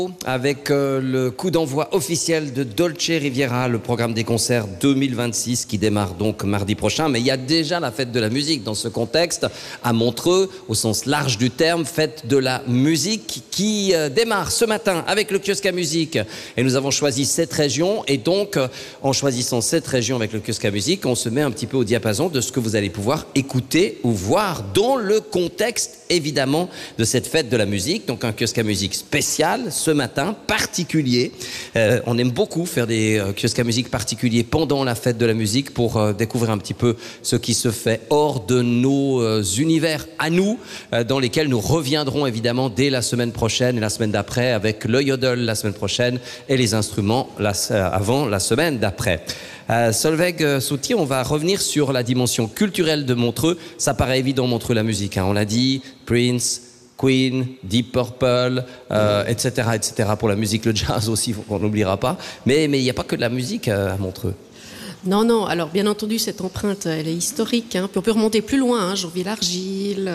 Avec le coup d'envoi officiel de Dolce Riviera, le programme des concerts 2026 qui démarre donc mardi prochain. Mais il y a déjà la fête de la musique dans ce contexte à Montreux, au sens large du terme, fête de la musique qui démarre ce matin avec le kiosque à musique. Et nous avons choisi 7 régions et donc en choisissant 7 régions avec le kiosque à musique, on se met un petit peu au diapason de ce que vous allez pouvoir écouter ou voir dans le contexte évidemment de cette fête de la musique. Donc un kiosque à musique spécial ce matin, particulier. On aime beaucoup faire des kiosques à musique particuliers pendant la fête de la musique pour découvrir un petit peu ce qui se fait hors de nos univers à nous, dans lesquels nous reviendrons évidemment dès la semaine prochaine et la semaine d'après avec le yodel la semaine prochaine et les instruments avant la semaine d'après. Solveig Souti, on va revenir sur la dimension culturelle de Montreux. Ça paraît évident, Montreux, la musique. On l'a dit, Prince, Queen, Deep Purple, etc., etc. Pour la musique, le jazz aussi, on n'oubliera pas. Mais il n'y a pas que de la musique à Montreux. Non, non. Alors, bien entendu, cette empreinte, elle est historique. Puis on peut remonter plus loin. Jean Villargil,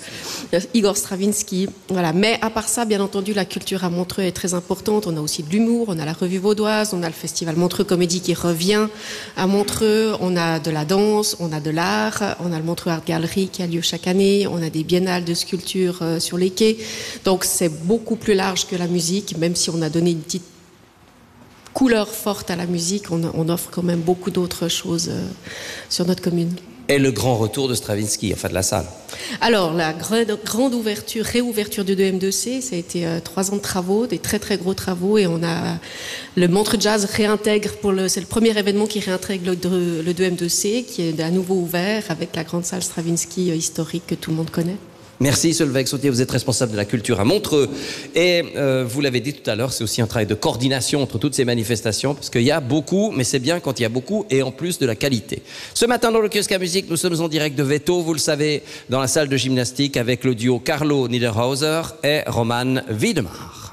Igor Stravinsky. Voilà. Mais à part ça, bien entendu, la culture à Montreux est très importante. On a aussi de l'humour. On a la Revue Vaudoise. On a le festival Montreux Comédie qui revient à Montreux. On a de la danse. On a de l'art. On a le Montreux Art Gallery qui a lieu chaque année. On a des biennales de sculpture sur les quais. Donc, c'est beaucoup plus large que la musique, même si on a donné une petite couleur forte à la musique, on offre quand même beaucoup d'autres choses sur notre commune. Et le grand retour de Stravinsky, enfin de la salle. Alors, la grande réouverture du 2M2C, ça a été 3 ans de travaux, des très très gros travaux, et on a le Montreux Jazz réintègre, c'est le premier événement qui réintègre le 2M2C, qui est à nouveau ouvert avec la grande salle Stravinsky historique que tout le monde connaît. Merci Solveig Sautier, vous êtes responsable de la culture à Montreux et vous l'avez dit tout à l'heure, c'est aussi un travail de coordination entre toutes ces manifestations parce qu'il y a beaucoup, mais c'est bien quand il y a beaucoup et en plus de la qualité. Ce matin dans le kiosque à musique, nous sommes en direct de Veto, vous le savez, dans la salle de gymnastique avec le duo Carlo Niederhauser et Roman Wiedemar.